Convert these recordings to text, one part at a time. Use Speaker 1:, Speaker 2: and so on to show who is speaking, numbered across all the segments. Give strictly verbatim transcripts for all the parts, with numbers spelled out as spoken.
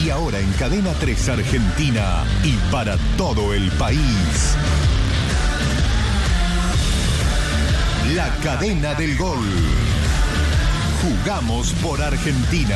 Speaker 1: Y ahora en Cadena tres Argentina y para todo el país. La Cadena del Gol. Jugamos por Argentina.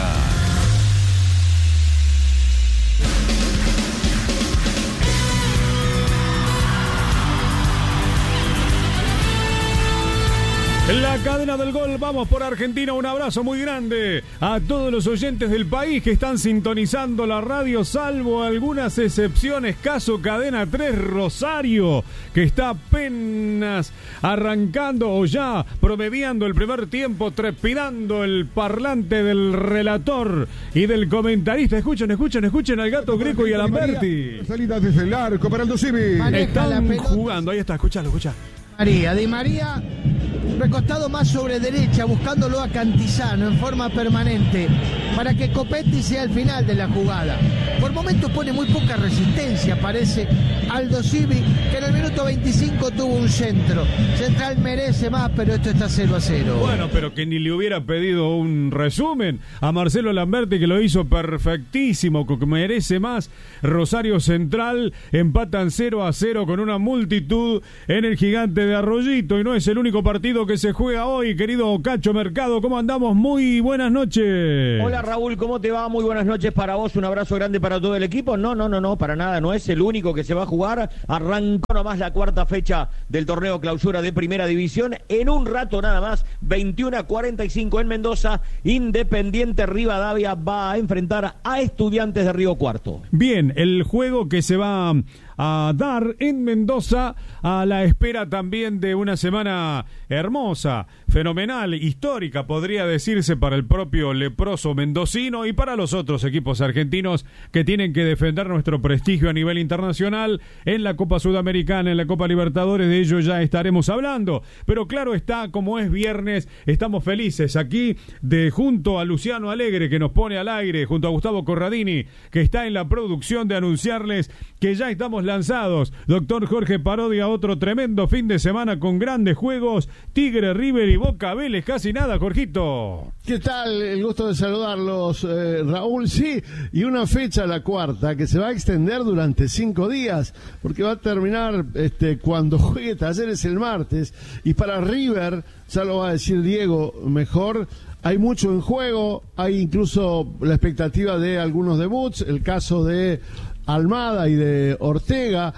Speaker 2: La Cadena del Gol, vamos por Argentina. Un abrazo muy grande a todos los oyentes del país que están sintonizando la radio, salvo algunas excepciones, caso Cadena tres Rosario, que está apenas arrancando o ya promediando el primer tiempo, trepidando el parlante del relator y del comentarista. Escuchen, escuchen, escuchen al Gato Greco y a Lamberti.
Speaker 3: Salida desde el arco para Aldo Civi.
Speaker 2: Están jugando, ahí está, escuchalo, escuchá.
Speaker 4: María, Di María recostado más sobre derecha, buscándolo a Cantizano en forma permanente, para que Copetti sea el final de la jugada. Por momentos pone muy poca resistencia, parece Aldo Civi, que en el minuto veinticinco tuvo un centro. Central merece más, pero esto está cero a cero.
Speaker 2: Bueno, pero que ni le hubiera pedido un resumen a Marcelo Lamberti, que lo hizo perfectísimo, que merece más. Rosario Central empatan cero a cero con una multitud en el Gigante de Arroyito, y no es el único partido que se juega hoy, querido Cacho Mercado. ¿Cómo andamos? Muy buenas noches.
Speaker 5: Hola Raúl, ¿cómo te va? Muy buenas noches para vos, un abrazo grande para todo el equipo. No, no, no, no, para nada, no es el único que se va a jugar. Arrancó nomás la cuarta fecha del torneo clausura de Primera División. En un rato nada más, veintiuno a cuarenta y cinco en Mendoza, Independiente Rivadavia va a enfrentar a Estudiantes de Río Cuarto.
Speaker 2: Bien, el juego que se va a dar en Mendoza, a la espera también de una semana hermosa, fenomenal, histórica, podría decirse, para el propio leproso mendocino y para los otros equipos argentinos que tienen que defender nuestro prestigio a nivel internacional en la Copa Sudamericana, en la Copa Libertadores. De ello ya estaremos hablando, pero claro está, como es viernes, estamos felices aquí de junto a Luciano Alegre, que nos pone al aire, junto a Gustavo Corradini, que está en la producción, de anunciarles que ya estamos lanzados. Doctor Jorge Parodia, otro tremendo fin de semana con grandes juegos. Tigre, River y Boca Vélez, casi nada, Jorgito.
Speaker 3: ¿Qué tal? El gusto de saludarlos, eh, Raúl. Sí, y una fecha, la cuarta, que se va a extender durante cinco días, porque va a terminar este, cuando juegue Talleres el martes. Y para River, ya lo va a decir Diego mejor, hay mucho en juego, hay incluso la expectativa de algunos debuts, el caso de Almada y de Ortega,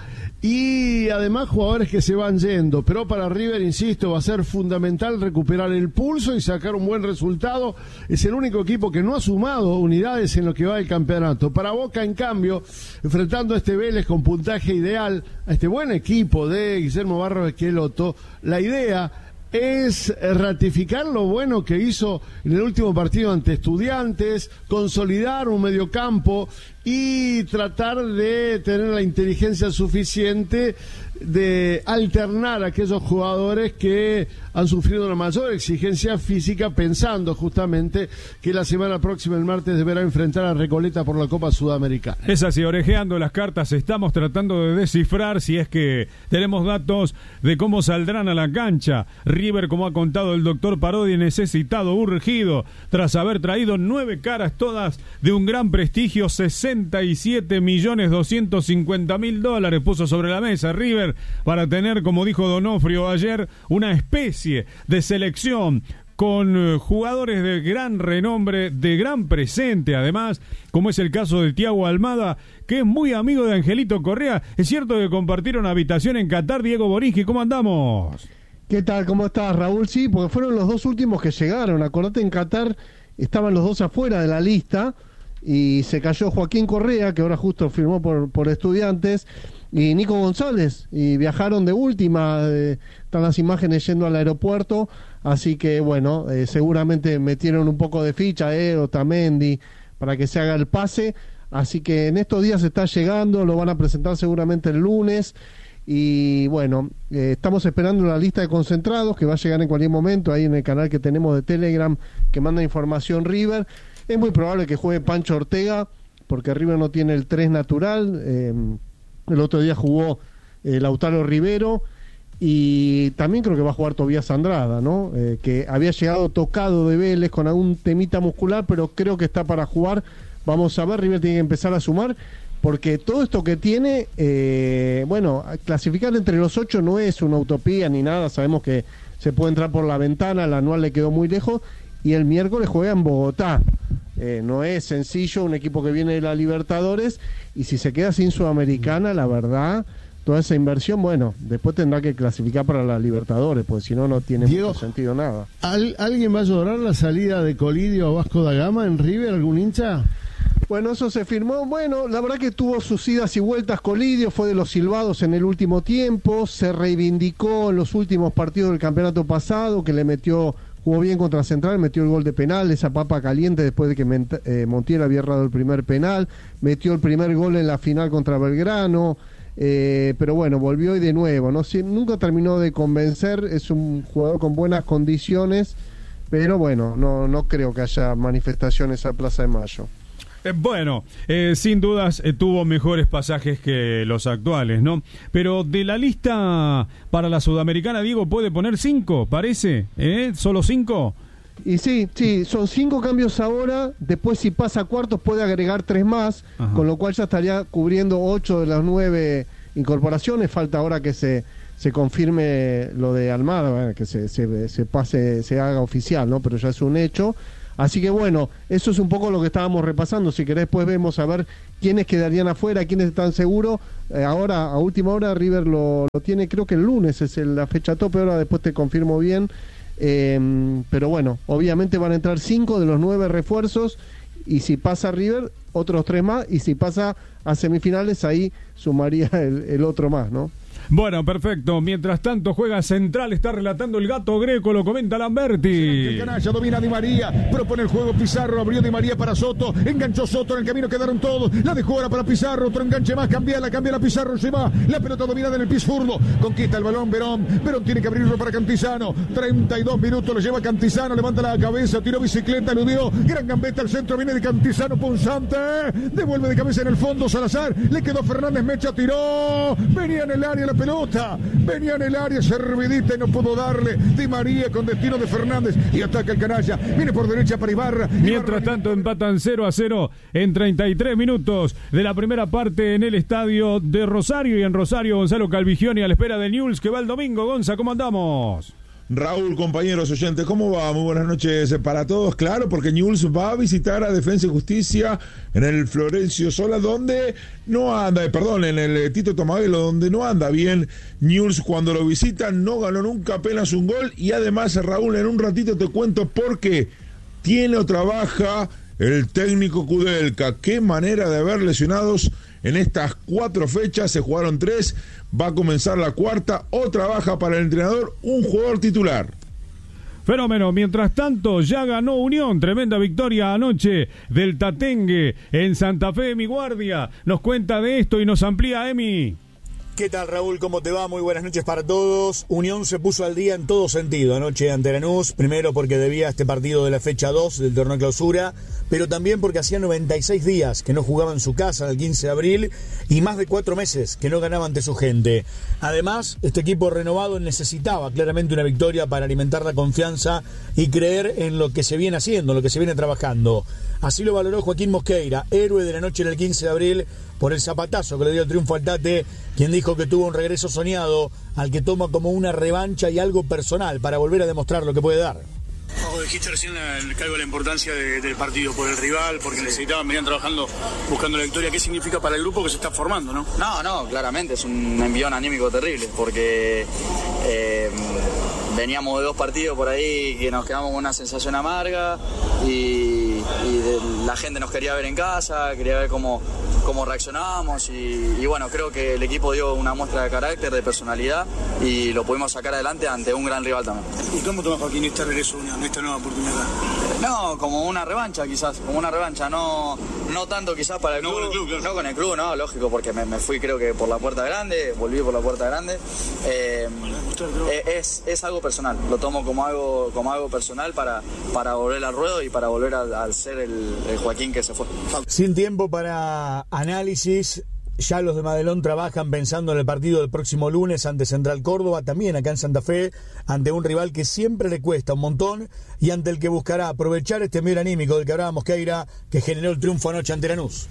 Speaker 3: y además jugadores que se van yendo, pero para River, insisto, va a ser fundamental recuperar el pulso y sacar un buen resultado. Es el único equipo que no ha sumado unidades en lo que va del campeonato. Para Boca, en cambio, enfrentando a este Vélez con puntaje ideal, a este buen equipo de Guillermo Barros Esqueloto, la idea es ratificar lo bueno que hizo en el último partido ante Estudiantes, consolidar un mediocampo y tratar de tener la inteligencia suficiente de alternar a aquellos jugadores que han sufrido una mayor exigencia física, pensando justamente que la semana próxima, el martes, deberá enfrentar a Recoleta por la Copa Sudamericana.
Speaker 2: Es así, orejeando las cartas, estamos tratando de descifrar si es que tenemos datos de cómo saldrán a la cancha. River, como ha contado el doctor Parodi, necesitado, urgido, tras haber traído nueve caras, todas de un gran prestigio, sesenta y siete millones doscientos cincuenta mil dólares puso sobre la mesa River para tener, como dijo Donofrio ayer, una especie de selección con uh, jugadores de gran renombre, de gran presente además, como es el caso de Thiago Almada, que es muy amigo de Angelito Correa. Es cierto que compartieron habitación en Qatar. Diego Borinski, ¿cómo andamos?
Speaker 6: ¿Qué tal? ¿Cómo estás, Raúl? Sí, porque fueron los dos últimos que llegaron. Acordate, en Qatar estaban los dos afuera de la lista y se cayó Joaquín Correa, que ahora justo firmó por, por Estudiantes, y Nico González, y viajaron de última. Eh, están las imágenes yendo al aeropuerto, así que bueno, eh, seguramente metieron un poco de ficha, eh, Otamendi, para que se haga el pase, así que en estos días está llegando, lo van a presentar seguramente el lunes, y bueno, eh, estamos esperando la lista de concentrados que va a llegar en cualquier momento, ahí en el canal que tenemos de Telegram que manda información River. Es muy probable que juegue Pancho Ortega, porque River no tiene el tres natural. eh, El otro día jugó eh, Lautaro Rivero, y también creo que va a jugar Tobías Andrada, ¿no? Eh, que había llegado tocado de Vélez con algún temita muscular, pero creo que está para jugar. vamos a ver, River tiene que empezar a sumar, porque todo esto que tiene, eh, bueno, clasificar entre los ocho no es una utopía ni nada, sabemos que se puede entrar por la ventana, el anual le quedó muy lejos, y el miércoles juega en Bogotá. Eh, no es sencillo, un equipo que viene de la Libertadores, y si se queda sin Sudamericana, la verdad, toda esa inversión, bueno, después tendrá que clasificar para la Libertadores, porque si no, no tiene Diego, mucho sentido nada.
Speaker 3: ¿al, ¿Alguien va a llorar la salida de Colidio a Vasco da Gama en River? ¿Algún hincha?
Speaker 6: Bueno, eso se firmó. Bueno, la verdad que tuvo sus idas y vueltas Colidio, fue de los silbados en el último tiempo, se reivindicó en los últimos partidos del campeonato pasado, que le metió, jugó bien contra Central, metió el gol de penal, esa papa caliente después de que eh, Montiel había errado el primer penal, metió el primer gol en la final contra Belgrano, eh, pero bueno, volvió y de nuevo, ¿no? Sí, nunca terminó de convencer, es un jugador con buenas condiciones, pero bueno, no, no creo que haya manifestaciones a Plaza de Mayo.
Speaker 2: Eh, bueno, eh, sin dudas eh, tuvo mejores pasajes que los actuales, ¿no? Pero de la lista para la Sudamericana, Diego, ¿puede poner cinco, parece? ¿Eh? ¿Solo cinco?
Speaker 6: Y sí, sí, son cinco cambios ahora, después si pasa a cuartos puede agregar tres más, Ajá. con lo cual ya estaría cubriendo ocho de las nueve incorporaciones, falta ahora que se, se confirme lo de Almada, bueno, que se, se, se pase, se haga oficial, ¿no? Pero ya es un hecho. Así que bueno, eso es un poco lo que estábamos repasando. Si querés, después vemos a ver quiénes quedarían afuera, quiénes están seguros. Eh, ahora, a última hora, River lo, lo tiene, creo que el lunes es el, la fecha tope, ahora después te confirmo bien. Eh, pero bueno, obviamente van a entrar cinco de los nueve refuerzos, y si pasa River, otros tres más, y si pasa a semifinales, ahí sumaría el, el otro más, ¿no?
Speaker 2: Bueno, perfecto. Mientras tanto juega Central, está relatando el Gato Greco, lo comenta Lamberti.
Speaker 7: El canalla domina Di María, propone el juego Pizarro, abrió Di María para Soto, enganchó Soto, en el camino quedaron todos, la dejó ahora para Pizarro, otro enganche más, cambia la, cambia la Pizarro, se va, la pelota dominada en el piso zurdo, conquista el balón Verón, Verón tiene que abrirlo para Cantizano, treinta y dos minutos lo lleva Cantizano, levanta la cabeza, tiró bicicleta, eludió, gran gambeta al centro, viene de Cantizano, punzante, devuelve de cabeza en el fondo Salazar, le quedó Fernández Mecha, tiró, venía en el área la pelota, venía en el área servidita y no pudo darle Di María con destino de Fernández y ataca el canalla, viene por derecha para Ibarra.
Speaker 2: Mientras tanto empatan cero a cero en treinta y tres minutos de la primera parte en el estadio de Rosario, y en Rosario Gonzalo Calvigioni a la espera de Newell's que va el domingo. Gonza, ¿cómo andamos?
Speaker 8: Raúl, compañeros oyentes, ¿cómo va? Muy buenas noches para todos. Claro, porque Newell's va a visitar a Defensa y Justicia en el Florencio Sola, donde no anda, eh, perdón, en el Tito Tomaguelo, donde no anda bien Newell's cuando lo visita, no ganó nunca, apenas un gol, y además, Raúl, en un ratito te cuento por qué tiene otra baja el técnico Kudelka. Qué manera de haber lesionados en estas cuatro fechas, se jugaron tres, va a comenzar la cuarta, otra baja para el entrenador, un jugador titular.
Speaker 2: Fenómeno. Mientras tanto, ya ganó Unión, tremenda victoria anoche del Tatengue en Santa Fe de Mi Guardia. Nos cuenta de esto y nos amplía Emi.
Speaker 9: ¿Qué tal, Raúl? ¿Cómo te va? Muy buenas noches para todos. Unión se puso al día en todo sentido anoche ante Lanús, primero porque debía este partido de la fecha dos del torneo clausura, pero también porque hacía noventa y seis días que no jugaba en su casa el quince de abril y más de cuatro meses que no ganaba ante su gente. Además, este equipo renovado necesitaba claramente una victoria para alimentar la confianza y creer en lo que se viene haciendo, en lo que se viene trabajando. Así lo valoró Joaquín Mosqueira, héroe de la noche del quince de abril, por el zapatazo que le dio el triunfo al Tate, quien dijo que tuvo un regreso soñado al que toma como una revancha y algo personal para volver a demostrar lo que puede dar.
Speaker 10: Oh, dijiste recién el cargo de la importancia de, del partido por el rival, porque necesitaban, venían trabajando buscando la victoria. ¿Qué significa para el grupo que se está formando, no?
Speaker 11: No, no, claramente es un envión anímico terrible, porque eh, veníamos de dos partidos por ahí que nos quedamos con una sensación amarga y, y de, la gente nos quería ver en casa, quería ver cómo, cómo reaccionábamos y, y bueno, creo que el equipo dio una muestra de carácter, de personalidad y lo pudimos sacar adelante ante un gran rival también.
Speaker 10: ¿Y cómo toma Joaquín este regreso a Unión, esta nueva oportunidad?
Speaker 11: No, como una revancha quizás, como una revancha, no, no tanto quizás para el
Speaker 10: no
Speaker 11: club,
Speaker 10: con el club claro.
Speaker 11: no con el club, no, lógico, porque me, me fui creo que por la puerta grande, volví por la puerta grande, eh, es, es algo personal, lo tomo como algo, como algo personal para, para volver al ruedo y para volver al, al ser el, el Joaquín que se fue.
Speaker 9: Sin tiempo para análisis, Ya los de Madelón trabajan pensando en el partido del próximo lunes ante Central Córdoba, también acá en Santa Fe, ante un rival que siempre le cuesta un montón y ante el que buscará aprovechar este medio anímico del que hablábamos, Keira, que generó el triunfo anoche ante Lanús.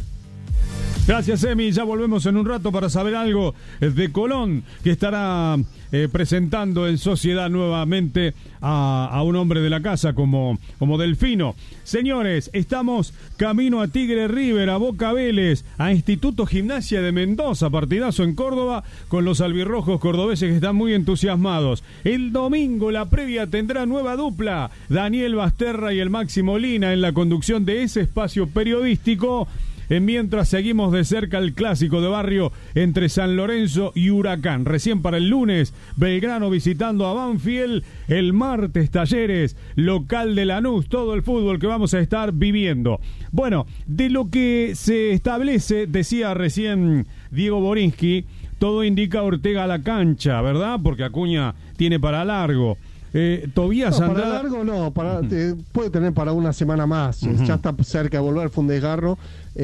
Speaker 2: Gracias, Emi. Ya volvemos en un rato para saber algo de Colón, que estará eh, presentando en sociedad nuevamente a, a un hombre de la casa como, como Delfino. Señores, estamos camino a Tigre River, a Boca Vélez, a Instituto Gimnasia de Mendoza, partidazo en Córdoba, con los albirrojos cordobeses que están muy entusiasmados. El domingo la previa tendrá nueva dupla, Daniel Basterra y el Maxi Molina en la conducción de ese espacio periodístico. Mientras seguimos de cerca el clásico de barrio entre San Lorenzo y Huracán. Recién para el lunes, Belgrano visitando a Banfield. El martes, Talleres, local de Lanús. Todo el fútbol que vamos a estar viviendo. Bueno, de lo que se establece, decía recién Diego Borinsky, todo indica Ortega a la cancha, ¿verdad? Porque Acuña tiene para largo. Eh, Tobías
Speaker 6: no,
Speaker 2: Andrada...
Speaker 6: para largo no, para, te, puede tener para una semana más. Uh-huh. Ya está cerca de volver, fue un desgarro.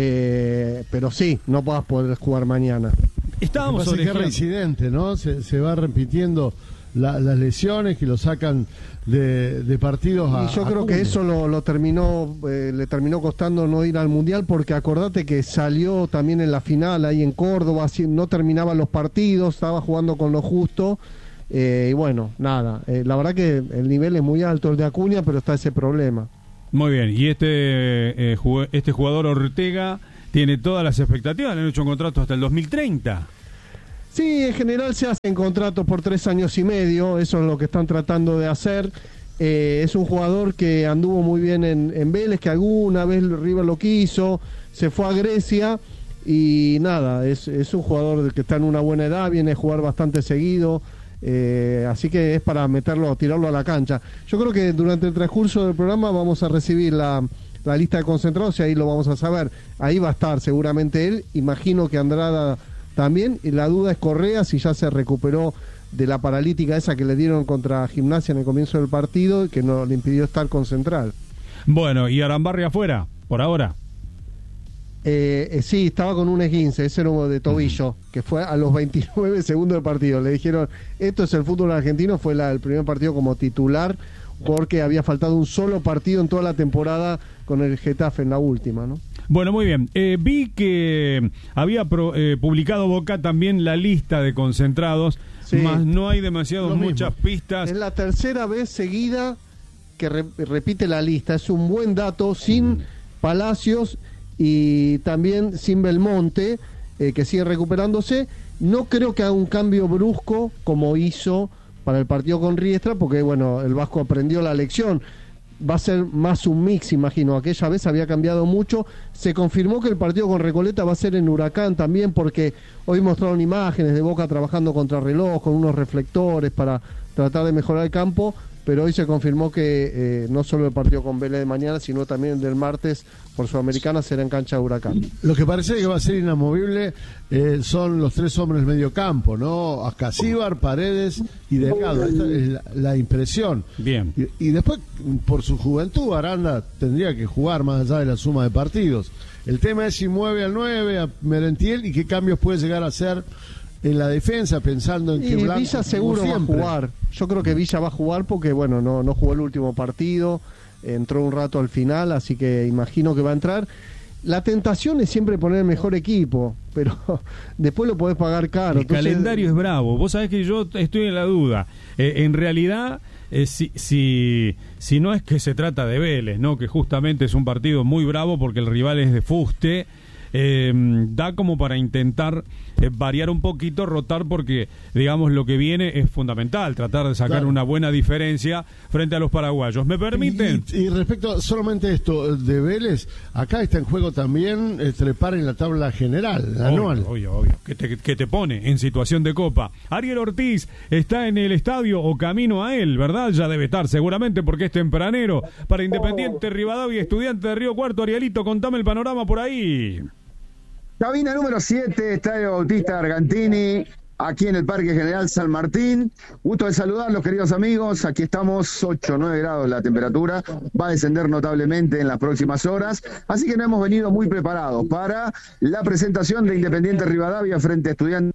Speaker 6: Eh, pero sí, no vas a poder jugar mañana.
Speaker 3: Estábamos sobre que reincidente, ¿no? Se, se va repitiendo la, las lesiones que lo sacan de, de partidos a.
Speaker 6: Y yo creo a que eso lo, lo terminó, eh, le terminó costando no ir al Mundial, porque acordate que salió también en la final ahí en Córdoba, así, no terminaba los partidos, estaba jugando con lo justo. Eh, y bueno, nada, eh, la verdad que el nivel es muy alto el de Acuña, pero está ese problema.
Speaker 2: Muy bien, y este eh, jug- este jugador Ortega tiene todas las expectativas, le han hecho un contrato hasta el dos mil treinta.
Speaker 6: Sí, en general se hacen contratos por tres años y medio, eso es lo que están tratando de hacer. Eh, es un jugador que anduvo muy bien en, en Vélez, que alguna vez River lo quiso, se fue a Grecia y nada, es, es un jugador que está en una buena edad, viene a jugar bastante seguido. Eh, así que es para meterlo, tirarlo a la cancha. Yo creo que durante el transcurso del programa vamos a recibir la, la lista de concentrados y ahí lo vamos a saber. Ahí va a estar seguramente él, imagino que Andrada también, y la duda es Correa si ya se recuperó de la paralítica esa que le dieron contra Gimnasia en el comienzo del partido y que no le impidió estar con Central.
Speaker 2: Bueno, y Arambarri afuera, por ahora.
Speaker 6: Eh, eh, sí, estaba con un esguince, ese era de tobillo, que fue a los veintinueve segundos del partido. Le dijeron, esto es el fútbol argentino, fue la, el primer partido como titular, porque había faltado un solo partido en toda la temporada con el Getafe en la última, ¿no?
Speaker 2: Bueno, muy bien. Eh, vi que había pro, eh, publicado Boca también la lista de concentrados, sí, más no hay demasiado muchas pistas.
Speaker 6: Es la tercera vez seguida que re, repite la lista, es un buen dato, sin mm. Palacios y también sin Belmonte, eh, que sigue recuperándose. No creo que haga un cambio brusco como hizo para el partido con Riestra, porque bueno, el Vasco aprendió la lección. Va a ser más un mix, imagino. Aquella vez había cambiado mucho. Se confirmó que el partido con Recoleta va a ser en Huracán también, porque hoy mostraron imágenes de Boca trabajando contra reloj, con unos reflectores para tratar de mejorar el campo. Pero hoy se confirmó que eh, no solo el partido con Vélez de mañana, sino también el del martes por Sudamericana será en cancha de Huracán.
Speaker 3: Lo que parece que va a ser inamovible eh, son los tres hombres medio campo, ¿no? Ascasíbar, Paredes y Delgado. Esta es la, la impresión.
Speaker 2: Bien.
Speaker 3: Y, y después, por su juventud, Aranda tendría que jugar más allá de la suma de partidos. El tema es si mueve al nueve, a Merentiel, y qué cambios puede llegar a hacer en la defensa, pensando en que
Speaker 6: y
Speaker 3: Blanco,
Speaker 6: Villa seguro va a jugar. Yo creo que Villa va a jugar porque bueno, no, no jugó el último partido, entró un rato al final, así que imagino que va a entrar. La tentación es siempre poner el mejor equipo, pero después lo podés pagar caro.
Speaker 2: El
Speaker 6: Entonces,
Speaker 2: calendario es bravo. Vos sabés que yo estoy en la duda. Eh, en realidad, eh, si, si, si no es que se trata de Vélez, ¿no? Que justamente es un partido muy bravo porque el rival es de fuste. Eh, da como para intentar eh, variar un poquito, rotar, porque digamos lo que viene es fundamental, tratar de sacar claro. una buena diferencia frente a los paraguayos. ¿Me permiten?
Speaker 3: Y, y respecto a solamente esto de Vélez, acá está en juego también eh, trepar en la tabla general, la
Speaker 2: obvio,
Speaker 3: anual.
Speaker 2: Obvio, obvio, que te, que te pone en situación de copa. Ariel Ortiz está en el estadio o camino a él, ¿verdad? Ya debe estar seguramente porque es tempranero. Para Independiente Rivadavia, Estudiante de Río Cuarto, Arielito, contame el panorama por ahí.
Speaker 12: Cabina número siete, Estadio Bautista Argantini, aquí en el Parque General San Martín. Gusto de saludarlos, queridos amigos. Aquí estamos, ocho, nueve grados la temperatura. Va a descender notablemente en las próximas horas. Así que no hemos venido muy preparados para la presentación de Independiente Rivadavia frente a Estudiantes.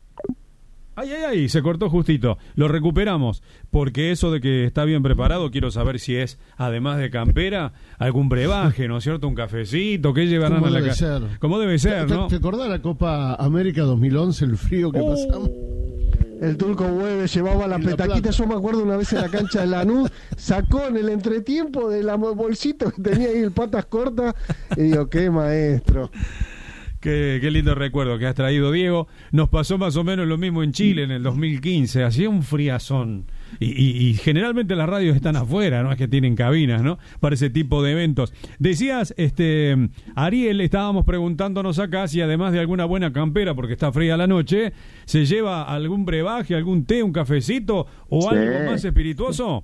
Speaker 2: Ay, ay, ay, se cortó justito. Lo recuperamos, porque eso de que está bien preparado, quiero saber si es, además de campera, algún brebaje, ¿no es cierto? Un cafecito, ¿qué llevarán a la casa? Como debe ser,
Speaker 3: ¿Te,
Speaker 2: ¿no?
Speaker 3: ¿Te acordás la Copa América dos mil once, el frío que
Speaker 2: oh.
Speaker 3: pasamos?
Speaker 6: El Turco Hueve llevaba la petaquita. Yo me acuerdo una vez en la cancha de Lanús, sacó en el entretiempo de la bolsita que tenía ahí el patas cortas, y digo, qué maestro.
Speaker 2: Qué, qué lindo recuerdo que has traído, Diego. Nos pasó más o menos lo mismo en Chile en el dos mil quince. Hacía un friazón. Y, y, y generalmente las radios están afuera, no es que tienen cabinas, ¿no? Para ese tipo de eventos. Decías, este, Ariel, estábamos preguntándonos acá si además de alguna buena campera, porque está fría la noche, ¿se lleva algún brebaje, algún té, un cafecito o
Speaker 12: Sí.
Speaker 2: algo más espirituoso?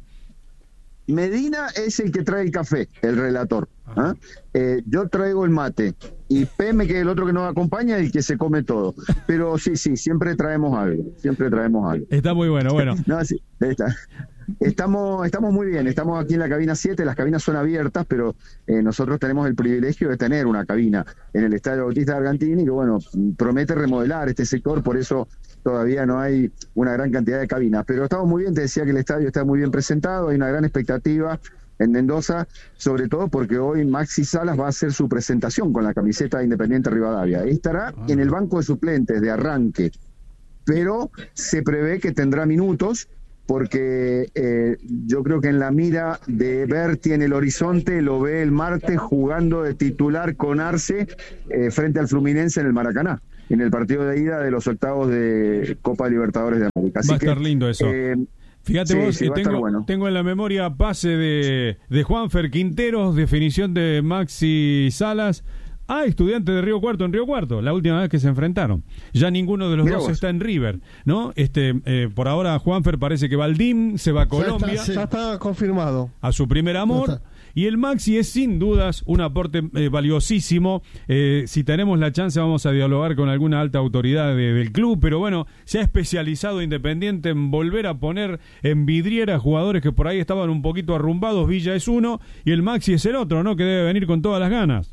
Speaker 12: Medina es el que trae el café, el relator. ¿ah? Eh, yo traigo el mate. Y Peme, que es el otro que nos acompaña, el que se come todo. Pero sí, sí, siempre traemos algo. Siempre traemos algo.
Speaker 2: Está muy bueno, bueno.
Speaker 12: no, sí, está. Estamos, estamos muy bien. Estamos aquí en la cabina siete. Las cabinas son abiertas, pero eh, nosotros tenemos el privilegio de tener una cabina en el Estadio Bautista de Argantini, que bueno, promete remodelar este sector, por eso todavía no hay una gran cantidad de cabinas. Pero estamos muy bien, te decía que el estadio está muy bien presentado, hay una gran expectativa en Mendoza, sobre todo porque hoy Maxi Salas va a hacer su presentación con la camiseta de Independiente Rivadavia. Estará en el banco de suplentes de arranque, pero se prevé que tendrá minutos porque eh, yo creo que en la mira de Berti en el horizonte lo ve el martes jugando de titular con Arce eh, frente al Fluminense en el Maracaná, en el partido de ida de los octavos de Copa Libertadores de América. Así
Speaker 2: va a
Speaker 12: que,
Speaker 2: estar lindo eso.
Speaker 12: Eh,
Speaker 2: Fíjate
Speaker 12: sí,
Speaker 2: vos,
Speaker 12: sí,
Speaker 2: eh,
Speaker 12: va a estar
Speaker 2: tengo,
Speaker 12: bueno.
Speaker 2: tengo en la memoria pase de, de Juanfer Quinteros, definición de Maxi Salas a Estudiantes de Río Cuarto en Río Cuarto, la última vez que se enfrentaron. Ya ninguno de los
Speaker 12: Mirá
Speaker 2: dos
Speaker 12: vos.
Speaker 2: está en River, ¿no? Este, eh, por ahora Juanfer parece que va al D I M, se va a Colombia,
Speaker 3: está, sí.
Speaker 6: Ya está confirmado.
Speaker 2: a su primer amor.
Speaker 3: No está.
Speaker 2: Y el Maxi es sin dudas un aporte eh, valiosísimo. Eh, si tenemos la chance vamos a dialogar con alguna alta autoridad de, del club, pero bueno, se ha especializado Independiente en volver a poner en vidriera jugadores que por ahí estaban un poquito arrumbados. Villa es uno y el Maxi es el otro, ¿no? Que debe venir con todas las ganas.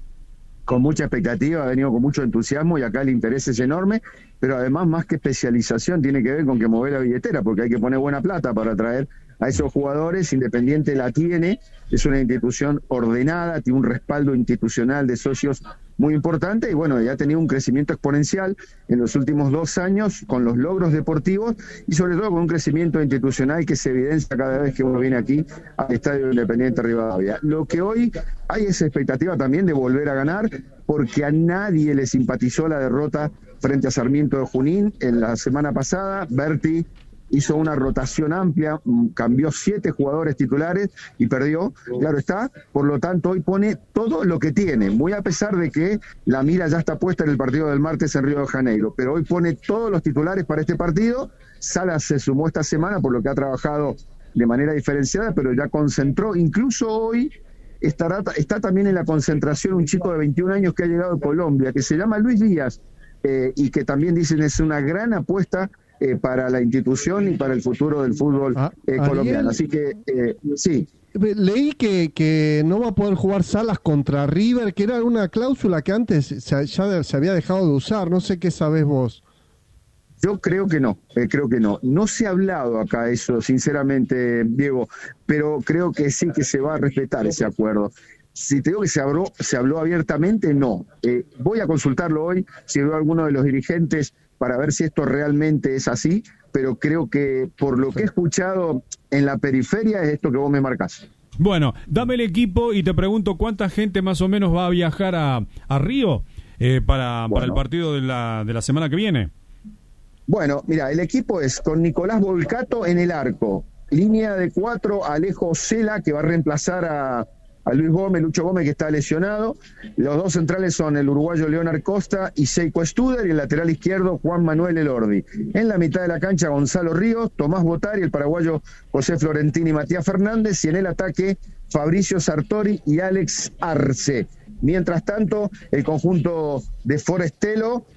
Speaker 12: Con mucha expectativa, ha venido con mucho entusiasmo y acá el interés es enorme, pero además más que especialización tiene que ver con que mover la billetera, porque hay que poner buena plata para traer a esos jugadores. Independiente la tiene, es una institución ordenada, tiene un respaldo institucional de socios muy importante y bueno, ya ha tenido un crecimiento exponencial en los últimos dos años con los logros deportivos y sobre todo con un crecimiento institucional que se evidencia cada vez que uno viene aquí al Estadio Independiente Rivadavia. Lo que hoy hay es expectativa también de volver a ganar, porque a nadie le simpatizó la derrota frente a Sarmiento de Junín en la semana pasada. Berti hizo una rotación amplia, cambió siete jugadores titulares y perdió, claro está, por lo tanto hoy pone todo lo que tiene, muy a pesar de que la mira ya está puesta en el partido del martes en Río de Janeiro, pero hoy pone todos los titulares para este partido. Salas se sumó esta semana por lo que ha trabajado de manera diferenciada, pero ya concentró, incluso hoy estará, está también en la concentración un chico de veintiún años que ha llegado de Colombia, que se llama Luis Díaz, eh, y que también dicen es una gran apuesta Eh, para la institución y para el futuro del fútbol
Speaker 6: Ah,
Speaker 12: eh, colombiano.
Speaker 6: Ariel.
Speaker 12: Así que, eh, sí.
Speaker 6: Leí que, que no va a poder jugar Salas contra River, que era una cláusula que antes se, ya se había dejado de usar. No sé qué sabés vos.
Speaker 12: Yo creo que no, eh, creo que no. No se ha hablado acá eso, sinceramente, Diego, pero creo que sí que se va a respetar ese acuerdo. Si te digo que se habló, se habló abiertamente, no. Eh, voy a consultarlo hoy, si veo a alguno de los dirigentes para ver si esto realmente es así, pero creo que por lo que he escuchado en la periferia es esto que vos me marcás.
Speaker 2: Bueno, dame el equipo y te pregunto cuánta gente más o menos va a viajar a, a Río eh, para,
Speaker 12: Bueno.
Speaker 2: para el partido de la, de la semana que viene.
Speaker 12: Bueno, mira, el equipo es con Nicolás Volcato en el arco, línea de cuatro, Alejo Cela, que va a reemplazar a, a Luis Gómez, Lucho Gómez, que está lesionado. Los dos centrales son el uruguayo Leonard Costa y Seiko Studer, y el lateral izquierdo Juan Manuel Elordi. En la mitad de la cancha Gonzalo Ríos, Tomás Botari, el paraguayo José Florentini y Matías Fernández, y en el ataque Fabricio Sartori y Alex Arce. Mientras tanto, el conjunto de Forestelo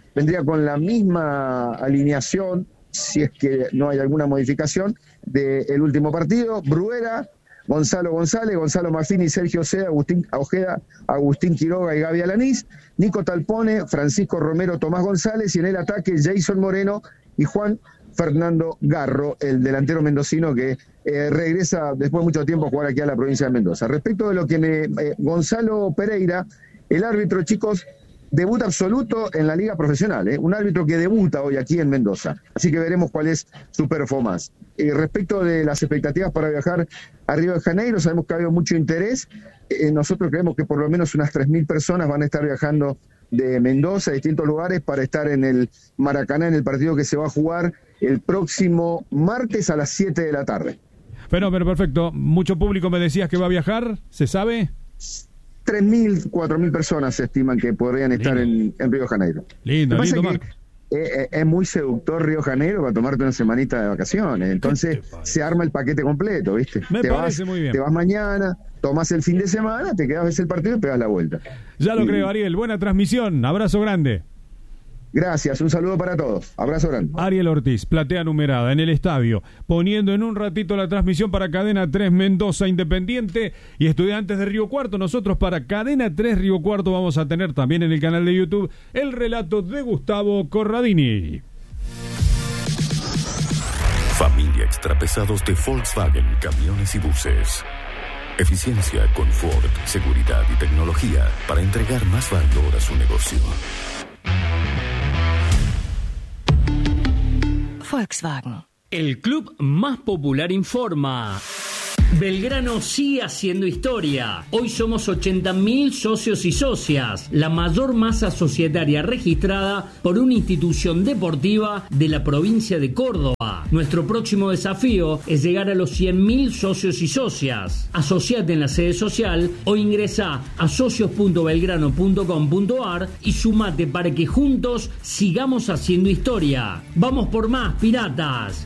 Speaker 12: vendría con la misma alineación, si es que no hay alguna modificación, del último partido. Bruera, Gonzalo González, Gonzalo Maffini, Sergio Ojeda, Agustín Ojeda, Agustín Quiroga y Gaby Alanís, Nico Talpone, Francisco Romero, Tomás González, y en el ataque Jason Moreno y Juan Fernando Garro, el delantero mendocino que eh, regresa después de mucho tiempo a jugar aquí a la provincia de Mendoza. Respecto de lo que me... Eh, Gonzalo Pereira, el árbitro, chicos, debut absoluto en la liga profesional, ¿eh? Un árbitro que debuta hoy aquí en Mendoza, así que veremos cuál es su performance. Eh, respecto de las expectativas para viajar a Río de Janeiro, sabemos que ha habido mucho interés. Eh, nosotros creemos que por lo menos unas tres mil personas van a estar viajando de Mendoza a distintos lugares para estar en el Maracaná, en el partido que se va a jugar el próximo martes a las siete de la tarde.
Speaker 2: Pero, pero perfecto, mucho público me decías que va a viajar, ¿se sabe?
Speaker 12: tres mil, cuatro mil personas se estiman que podrían estar en, en Río de Janeiro.
Speaker 2: Lindo, lindo, Marco.
Speaker 12: Es, es muy seductor Río de Janeiro para tomarte una semanita de vacaciones. Entonces se arma el paquete completo, ¿viste?
Speaker 2: Me
Speaker 12: te
Speaker 2: parece
Speaker 12: vas,
Speaker 2: muy bien.
Speaker 12: Te vas mañana, tomas el fin de semana, te quedas, ves el partido y pegas la vuelta.
Speaker 2: Ya lo
Speaker 12: y,
Speaker 2: creo, Ariel. Buena transmisión. Abrazo grande.
Speaker 12: Gracias, un saludo para todos. Abrazo grande.
Speaker 2: Ariel Ortiz, platea numerada en el estadio, poniendo en un ratito la transmisión para Cadena tres Mendoza Independiente y Estudiantes de Río Cuarto. Nosotros para Cadena tres Río Cuarto vamos a tener también en el canal de YouTube el relato de Gustavo Corradini.
Speaker 13: Familia Extrapesados de Volkswagen Camiones y Buses. Eficiencia, confort, seguridad y tecnología para entregar más valor a su negocio.
Speaker 14: Volkswagen. El club más popular informa. Belgrano sigue haciendo historia. Hoy somos ochenta mil socios y socias, la mayor masa societaria registrada por una institución deportiva de la provincia de Córdoba. Nuestro próximo desafío es llegar a los cien mil socios y socias. Asociate en la sede social o ingresa a socios punto belgrano punto com punto ar y sumate para que juntos sigamos haciendo historia. ¡Vamos por más, piratas!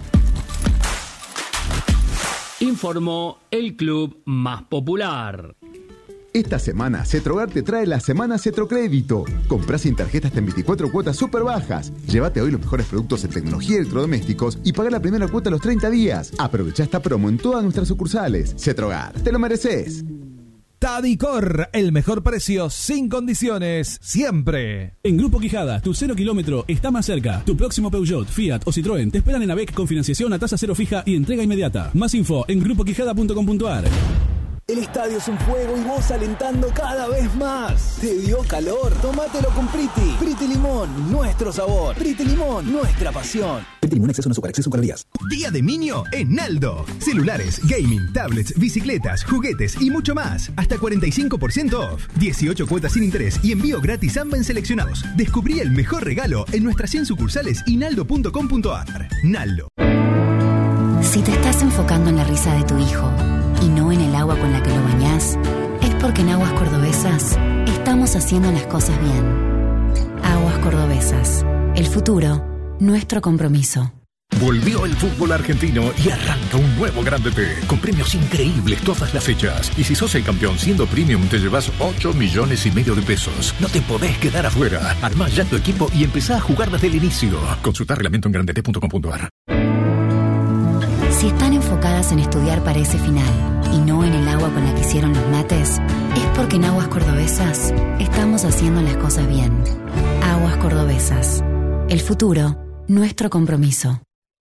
Speaker 14: Informó el club más popular.
Speaker 15: Esta semana, Cetrogar te trae la Semana Cetrocrédito. Comprá sin tarjeta hasta en veinticuatro cuotas súper bajas. Llévate hoy los mejores productos en tecnología y electrodomésticos y pagá la primera cuota a los treinta días. Aprovechá esta promo en todas nuestras sucursales. Cetrogar, te lo mereces.
Speaker 16: Tadicor, el mejor precio sin condiciones, siempre.
Speaker 17: En Grupo Quijada, tu cero kilómetro está más cerca. Tu próximo Peugeot, Fiat o Citroën te esperan en A B E C con financiación a tasa cero fija y entrega inmediata. Más info en grupo quijada punto com punto ar.
Speaker 18: El estadio es un juego y vos alentando cada vez más. ¿Te dio calor? Tómatelo con Priti. Priti Limón, nuestro sabor. Priti Limón, nuestra pasión.
Speaker 19: Priti Limón, exceso no azúcar, exceso calorías. Día de Minio en Naldo. Celulares, gaming, tablets, bicicletas, juguetes y mucho más. Hasta cuarenta y cinco por ciento off. dieciocho cuotas sin interés y envío gratis AMBA en seleccionados. Descubrí el mejor regalo en nuestras cien sucursales y naldo punto com punto ar. Naldo.
Speaker 20: Si te estás enfocando en la risa de tu hijo y no en el agua con la que lo bañás, es porque en Aguas Cordobesas estamos haciendo las cosas bien. Aguas Cordobesas. El futuro, nuestro compromiso.
Speaker 13: Volvió el fútbol argentino y arranca un nuevo Grande T, con premios increíbles todas las fechas. Y si sos el campeón siendo premium, te llevas ocho millones y medio de pesos. No te podés quedar afuera. Armá ya tu equipo y empezá a jugar desde el inicio. Consulta reglamento en grandete punto com punto ar.
Speaker 20: Si están enfocadas en estudiar para ese final y no en el agua con la que hicieron los mates, es porque en Aguas Cordobesas estamos haciendo las cosas bien. Aguas Cordobesas. El futuro, nuestro compromiso.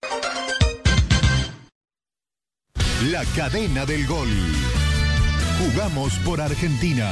Speaker 1: La cadena del gol. Jugamos por Argentina.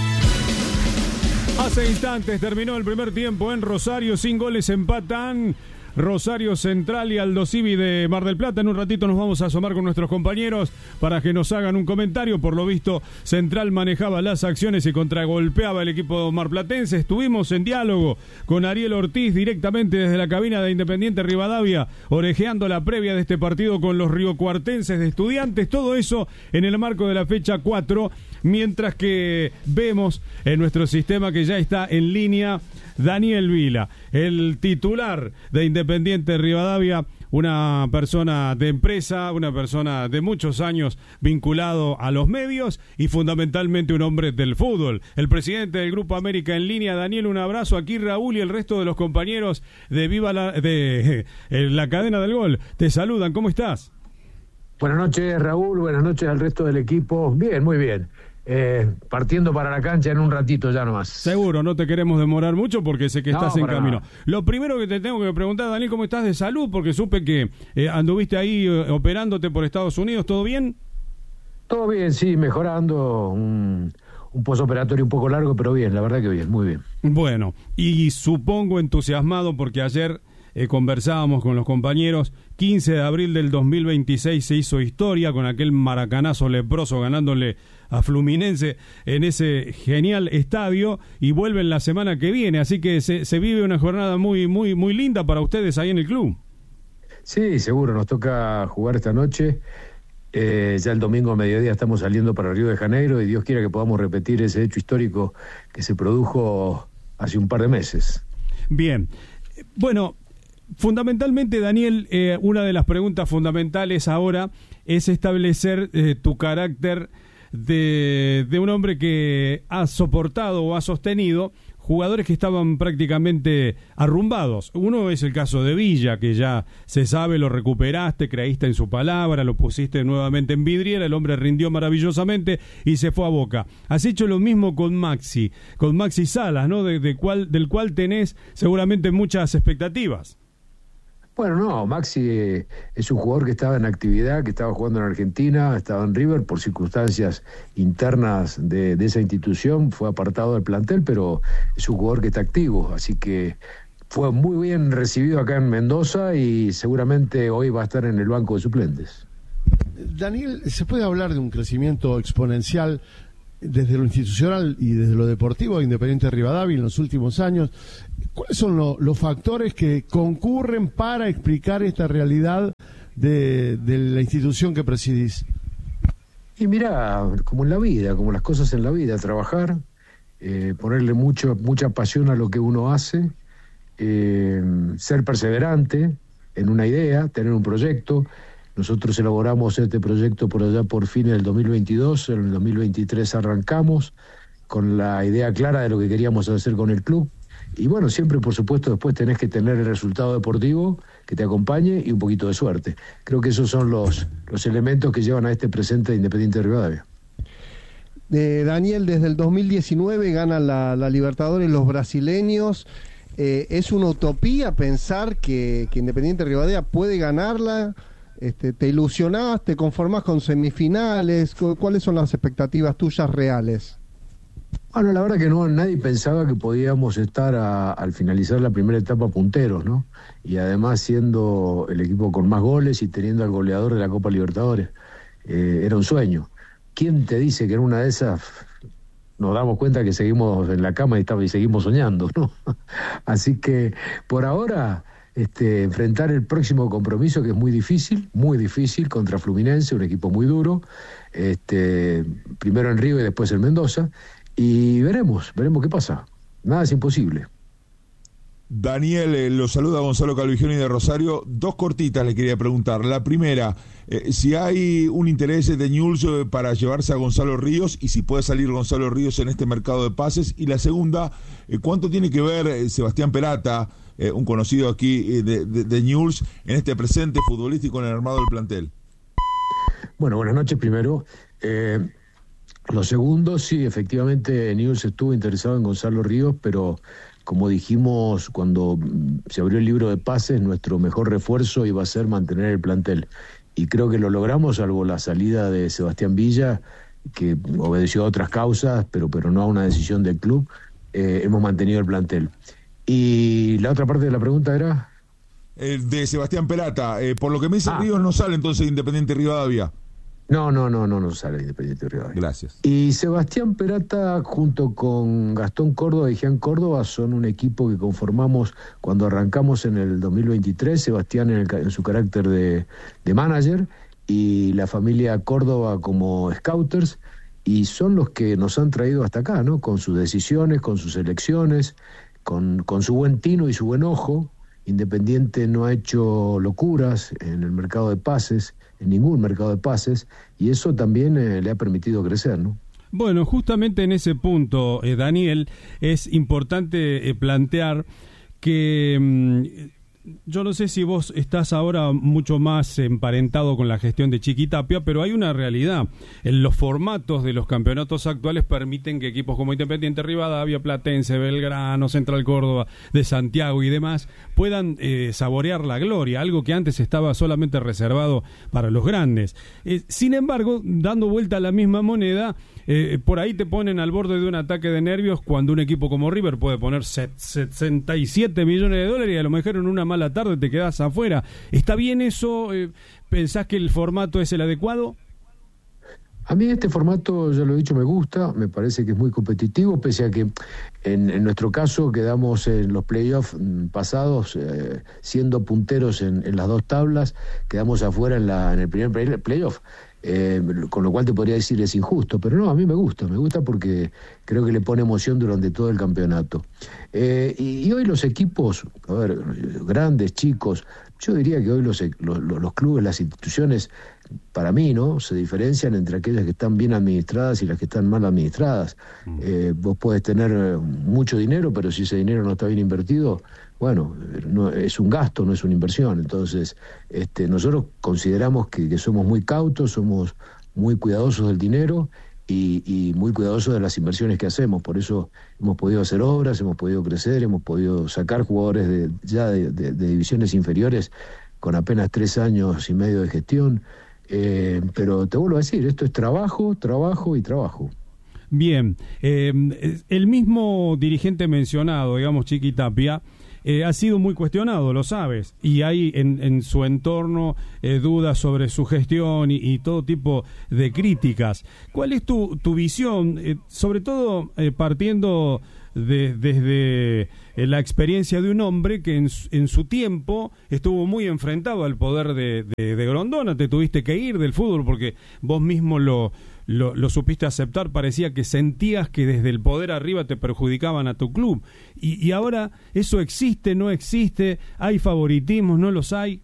Speaker 2: Hace instantes terminó el primer tiempo en Rosario, sin goles empatan Rosario Central y Aldo Civi de Mar del Plata. En un ratito nos vamos a asomar con nuestros compañeros para que nos hagan un comentario. Por lo visto, Central manejaba las acciones y contragolpeaba el equipo marplatense. Estuvimos en diálogo con Ariel Ortiz directamente desde la cabina de Independiente Rivadavia, orejeando la previa de este partido con los riocuartenses de Estudiantes. Todo eso en el marco de la fecha cuatro, mientras que vemos en nuestro sistema que ya está en línea Daniel Vila, el titular de Independiente Rivadavia, una persona de empresa, una persona de muchos años vinculado a los medios y fundamentalmente un hombre del fútbol. El presidente del Grupo América en línea. Daniel, un abrazo. Aquí Raúl y el resto de los compañeros de Viva la, de eh, la cadena del gol te saludan. ¿Cómo estás?
Speaker 21: Buenas noches, Raúl. Buenas noches al resto del equipo. Bien, muy bien. Eh, partiendo para la cancha en un ratito ya nomás.
Speaker 2: Seguro, no te queremos demorar mucho porque sé que
Speaker 21: No,
Speaker 2: estás en
Speaker 21: para
Speaker 2: camino.
Speaker 21: nada.
Speaker 2: Lo primero que te tengo que preguntar, Daniel, ¿cómo estás de salud? Porque supe que eh, anduviste ahí eh, operándote por Estados Unidos. ¿Todo bien?
Speaker 21: Todo bien, sí, mejorando. Un, un posoperatorio un poco largo, pero bien, la verdad que bien, muy bien.
Speaker 2: Bueno, y supongo entusiasmado porque ayer eh, conversábamos con los compañeros. Quince de abril del dos mil veintiséis se hizo historia con aquel maracanazo leproso ganándole a Fluminense en ese genial estadio y vuelven la semana que viene, así que se, se vive una jornada muy muy muy linda para ustedes ahí en el club.
Speaker 21: Sí, seguro, nos toca jugar esta noche. Eh, ya el domingo a mediodía estamos saliendo para Río de Janeiro y Dios quiera que podamos repetir ese hecho histórico que se produjo hace un par de meses.
Speaker 2: Bien, bueno, fundamentalmente, Daniel, eh, una de las preguntas fundamentales ahora es establecer eh, tu carácter de, de un hombre que ha soportado o ha sostenido jugadores que estaban prácticamente arrumbados. Uno es el caso de Villa, que ya se sabe, lo recuperaste, creíste en su palabra, lo pusiste nuevamente en vidriera, el hombre rindió maravillosamente y se fue a Boca. Has hecho lo mismo con Maxi, con Maxi Salas, ¿no? De, de cual, del cual tenés seguramente muchas expectativas.
Speaker 21: Bueno, no, Maxi eh, es un jugador que estaba en actividad, que estaba jugando en Argentina, estaba en River por circunstancias internas de, de esa institución, fue apartado del plantel, pero es un jugador que está activo, así que fue muy bien recibido acá en Mendoza y seguramente hoy va a estar en el banco de suplentes.
Speaker 3: Daniel, ¿se puede hablar de un crecimiento exponencial desde lo institucional y desde lo deportivo de Independiente Rivadavia en los últimos años? ¿Cuáles son lo, los factores que concurren para explicar esta realidad de, de la institución que presidís?
Speaker 21: Y mira, como en la vida, como las cosas en la vida, trabajar, eh, ponerle mucho, mucha pasión a lo que uno hace, eh, ser perseverante en una idea, tener un proyecto. Nosotros elaboramos este proyecto por allá por fines del dos mil veintidós, en el dos mil veintitrés arrancamos con la idea clara de lo que queríamos hacer con el club. Y bueno, siempre por supuesto después tenés que tener el resultado deportivo que te acompañe y un poquito de suerte. Creo que esos son los, los elementos que llevan a este presente de Independiente Rivadavia.
Speaker 6: Eh, Daniel, desde el dos mil diecinueve ganan la, la Libertadores los brasileños. Eh, ¿Es una utopía pensar que, que Independiente Rivadavia puede ganarla? Este, ¿Te ilusionás? ¿Te conformás con semifinales? ¿Cuáles son las expectativas tuyas reales?
Speaker 21: Bueno, la verdad que no, nadie pensaba que podíamos estar a, al finalizar la primera etapa punteros, ¿no? Y además siendo el equipo con más goles y teniendo al goleador de la Copa Libertadores. Eh, era un sueño. ¿Quién te dice que en una de esas nos damos cuenta que seguimos en la cama y, estamos, y seguimos soñando, ¿no? Así que por ahora este, enfrentar el próximo compromiso, que es muy difícil, muy difícil, contra Fluminense, un equipo muy duro, este, primero en Río y después en Mendoza. Y veremos, veremos qué pasa. Nada es imposible.
Speaker 8: Daniel, eh, lo saluda Gonzalo Calvigioni de Rosario. Dos cortitas le quería preguntar. La primera, eh, si hay un interés de Newell's eh, para llevarse a Gonzalo Ríos y si puede salir Gonzalo Ríos en este mercado de pases. Y la segunda, eh, ¿cuánto tiene que ver eh, Sebastián Perata, eh, un conocido aquí eh, de, de, de Newell's, en este presente futbolístico en el armado del plantel?
Speaker 21: Bueno, buenas noches primero. Eh... Lo segundo, sí, efectivamente Newell's estuvo interesado en Gonzalo Ríos, pero como dijimos cuando se abrió el libro de pases, nuestro mejor refuerzo iba a ser mantener el plantel. Y creo que lo logramos, salvo la salida de Sebastián Villa, que obedeció a otras causas, pero, pero no a una decisión del club. Eh, hemos mantenido el plantel. Y la otra parte de la pregunta era...
Speaker 8: Eh, de Sebastián Perata. Eh, por lo que me dice
Speaker 21: Ah.
Speaker 8: Ríos, no sale entonces Independiente Rivadavia.
Speaker 21: No, no, no, no, no sale Independiente Rivadavia.
Speaker 8: Gracias.
Speaker 21: Y Sebastián Perata, junto con Gastón Córdoba y Jean Córdoba, son un equipo que conformamos cuando arrancamos en el dos mil veintitrés. Sebastián en, el, en su carácter de, de manager y la familia Córdoba como scouters, y son los que nos han traído hasta acá, ¿no? Con sus decisiones, con sus elecciones, con, con su buen tino y su buen ojo. Independiente no ha hecho locuras en el mercado de pases, en ningún mercado de pases, y eso también eh, le ha permitido crecer, ¿no?
Speaker 2: Bueno, justamente en ese punto, eh, Daniel, es importante eh, plantear que mmm, yo no sé si vos estás ahora mucho más emparentado con la gestión de Chiqui Tapia, pero hay una realidad. En los formatos de los campeonatos actuales permiten que equipos como Independiente Rivadavia, Platense, Belgrano, Central Córdoba, de Santiago y demás puedan eh, saborear la gloria, algo que antes estaba solamente reservado para los grandes. Eh, sin embargo, dando vuelta a la misma moneda, eh, por ahí te ponen al borde de un ataque de nervios cuando un equipo como River puede poner sesenta y siete millones de dólares y a lo mejor en una mala tarde te quedás afuera. ¿Está bien eso? Eh, ¿Pensás que el formato es el adecuado?
Speaker 21: A mí este formato, ya lo he dicho, me gusta, me parece que es muy competitivo, pese a que en, en nuestro caso quedamos en los playoffs pasados, eh, siendo punteros en, en las dos tablas, quedamos afuera en, la, en el primer play, playoff. Eh, con lo cual te podría decir es injusto, pero no, a mí me gusta, me gusta porque creo que le pone emoción durante todo el campeonato. Eh, y, y hoy los equipos, a ver, grandes, chicos, yo diría que hoy los, los, los clubes, las instituciones, para mí, ¿no?, se diferencian entre aquellas que están bien administradas y las que están mal administradas. Eh, vos podés tener mucho dinero, pero si ese dinero no está bien invertido, bueno, no, es un gasto, no es una inversión. Entonces, este, nosotros consideramos que, que somos muy cautos, somos muy cuidadosos del dinero y, y muy cuidadosos de las inversiones que hacemos. Por eso hemos podido hacer obras, hemos podido crecer, hemos podido sacar jugadores de, ya de, de, de divisiones inferiores con apenas tres años y medio de gestión. Eh, pero te vuelvo a decir, esto es trabajo, trabajo y trabajo.
Speaker 2: Bien, eh, el mismo dirigente mencionado, digamos, Chiqui Tapia, Eh, ha sido muy cuestionado, lo sabes, y hay en, en su entorno eh, dudas sobre su gestión y, y todo tipo de críticas. ¿Cuál es tu, tu visión, eh, sobre todo eh, partiendo de, desde eh, la experiencia de un hombre que en, en su tiempo estuvo muy enfrentado al poder de, de, de Grondona? Te tuviste que ir del fútbol porque vos mismo lo... Lo, lo supiste aceptar, parecía que sentías que desde el poder arriba te perjudicaban a tu club. Y, y ahora, ¿eso existe, no existe? ¿Hay favoritismos, no los hay?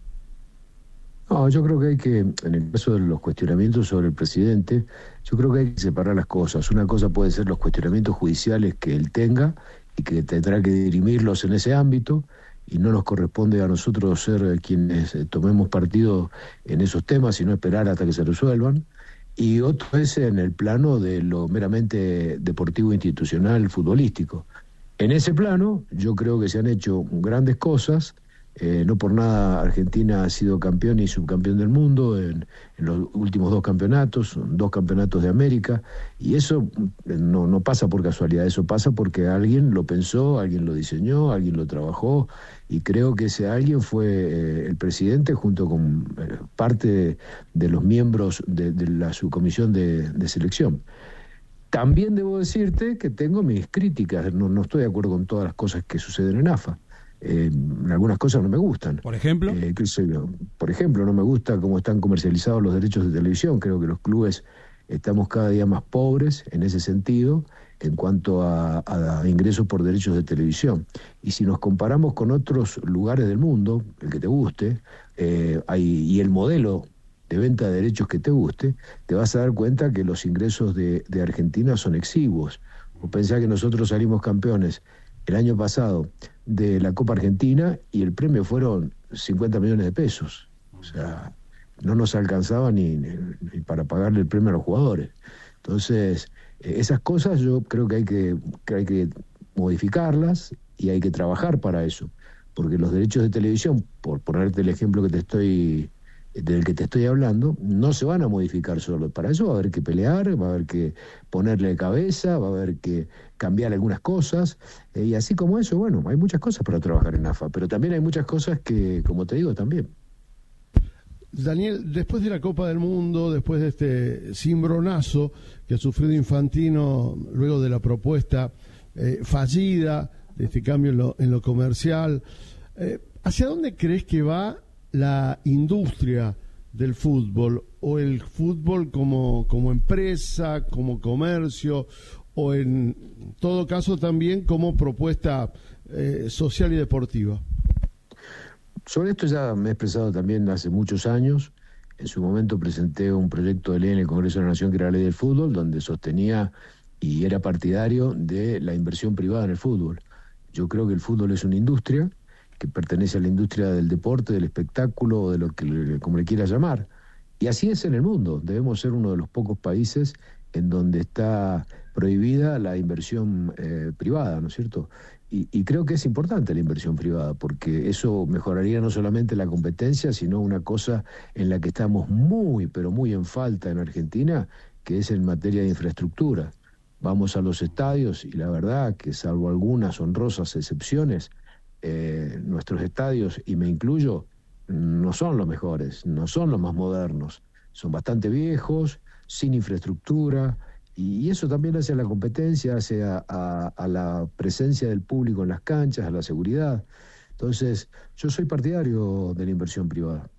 Speaker 21: No, yo creo que hay que, en el caso de los cuestionamientos sobre el presidente, yo creo que hay que separar las cosas. Una cosa puede ser los cuestionamientos judiciales que él tenga y que tendrá que dirimirlos en ese ámbito, y no nos corresponde a nosotros ser quienes tomemos partido en esos temas, sino esperar hasta que se resuelvan. Y otro es en el plano de lo meramente deportivo, institucional, futbolístico. En ese plano yo creo que se han hecho grandes cosas. Eh, no por nada Argentina ha sido campeón y subcampeón del mundo en, en los últimos dos campeonatos, dos campeonatos de América, y eso no, no pasa por casualidad, eso pasa porque alguien lo pensó, alguien lo diseñó, alguien lo trabajó, y creo que ese alguien fue eh, el presidente junto con eh, parte de, de los miembros de, de la subcomisión de, de selección. También debo decirte que tengo mis críticas, no, no estoy de acuerdo con todas las cosas que suceden en A F A. Eh, algunas cosas no me gustan.
Speaker 2: ¿Por ejemplo?
Speaker 21: Eh, qué sé yo. Por ejemplo, no me gusta cómo están comercializados los derechos de televisión. Creo que los clubes estamos cada día más pobres en ese sentido en cuanto a, a ingresos por derechos de televisión. Y si nos comparamos con otros lugares del mundo, el que te guste, eh, hay, y el modelo de venta de derechos que te guste, te vas a dar cuenta que los ingresos de, de Argentina son exiguos. O pensá que nosotros salimos campeones el año pasado de la Copa Argentina y el premio fueron cincuenta millones de pesos. O sea, no nos alcanzaba ni, ni, ni para pagarle el premio a los jugadores. Entonces, eh, esas cosas yo creo que hay que, que hay que modificarlas y hay que trabajar para eso. Porque los derechos de televisión, por ponerte el ejemplo que te estoy del que te estoy hablando, no se van a modificar solo. Para eso va a haber que pelear, va a haber que ponerle cabeza, va a haber que cambiar algunas cosas, eh, y así como eso, bueno, hay muchas cosas para trabajar en A F A, pero también hay muchas cosas que, como te digo, también.
Speaker 3: Daniel, después de la Copa del Mundo, después de este cimbronazo que ha sufrido Infantino luego de la propuesta eh, fallida, de este cambio en lo, en lo comercial, eh, ¿hacia dónde crees que va la industria del fútbol, o el fútbol como, como empresa, como comercio, o en todo caso también como propuesta eh, social y deportiva?
Speaker 21: Sobre esto ya me he expresado también hace muchos años. En su momento presenté un proyecto de ley en el Congreso de la Nación que era la ley del fútbol, donde sostenía y era partidario de la inversión privada en el fútbol. Yo creo que el fútbol es una industria que pertenece a la industria del deporte, del espectáculo, o de lo que como le quiera llamar. Y así es en el mundo. Debemos ser uno de los pocos países en donde está prohibida la inversión eh, privada, ¿no es cierto? Y, y creo que es importante la inversión privada, porque eso mejoraría no solamente la competencia, sino una cosa en la que estamos muy, pero muy en falta en Argentina, que es en materia de infraestructura. Vamos a los estadios y la verdad que, salvo algunas honrosas excepciones, eh, nuestros estadios, y me incluyo, no son los mejores, no son los más modernos, son bastante viejos, sin infraestructura, y eso también hace a la competencia, hace a, a, a la presencia del público en las canchas, a la seguridad. Entonces, yo soy partidario de la inversión privada.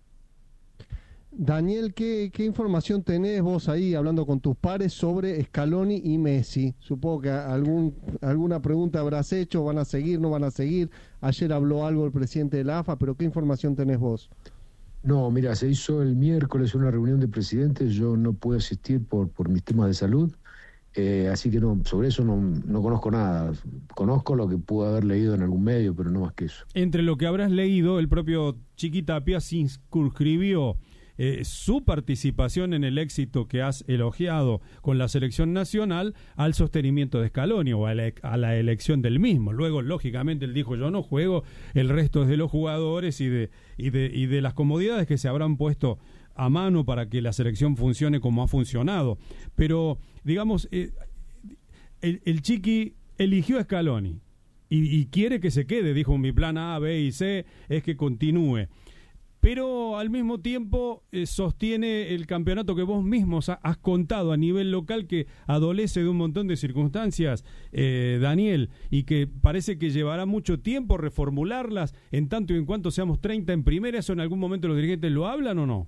Speaker 6: Daniel, ¿qué, qué información tenés vos ahí hablando con tus pares sobre Scaloni y Messi? Supongo que algún, alguna pregunta habrás hecho, ¿van a seguir, no van a seguir? Ayer habló algo el presidente de la A F A, pero ¿qué información tenés vos?
Speaker 21: No, mira, se hizo el miércoles una reunión de presidentes, yo no pude asistir por, por mis temas de salud, eh, así que no, sobre eso no, no conozco nada. Conozco lo que pude haber leído en algún medio, pero no más que eso.
Speaker 2: Entre lo que habrás leído, el propio Chiqui Tapia circunscribió Eh, su participación en el éxito que has elogiado con la selección nacional al sostenimiento de Scaloni o a la, a la elección del mismo. Luego, lógicamente, él dijo, yo no juego, el resto es de los jugadores y de, y de, y de las comodidades que se habrán puesto a mano para que la selección funcione como ha funcionado. Pero, digamos, eh, el, el Chiqui eligió a Scaloni y, y quiere que se quede, dijo, mi plan A, B y C es que continúe. Pero al mismo tiempo eh, sostiene el campeonato que vos mismos ha, has contado a nivel local, que adolece de un montón de circunstancias, eh, Daniel, y que parece que llevará mucho tiempo reformularlas en tanto y en cuanto seamos treinta en primera. ¿Eso en algún momento los dirigentes lo hablan o no?